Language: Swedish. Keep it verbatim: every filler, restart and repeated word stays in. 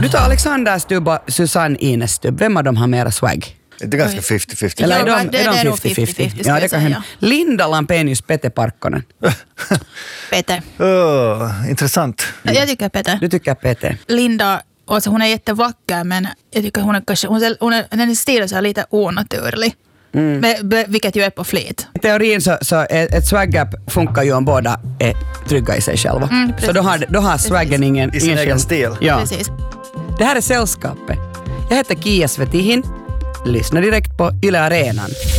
Du tar Alexander Stubb och Susanne Ines Stubb. Vem av dem har mera swag? Det är ganska fifty fifty. Eller är Ja, de, det- är det är de nog fifty fifty? fifty-fifty, Ja, ska det jag kan säga. hända. Linda Lampenius, Pete Parkkonen. Peter. Oh, intressant. Jag tycker Peter. Du tycker Pete? Linda, alltså hon är jättevacker, men jag tycker hon är kanske, hon är, hon är, hennes stil är så här lite onaturlig. Mm. Men, be- vilket ju är på flit. I teorin så, så ett ett swag-gap funkar ju om båda är trygga i sig själva. Mm, så då har, då har swaggen ingen... I sin ingen egen skill- stil. Ja. Precis. Det här är Sällskapet. Jag heter Kia Svetihin. Lyssna direkt på Yle Arenan.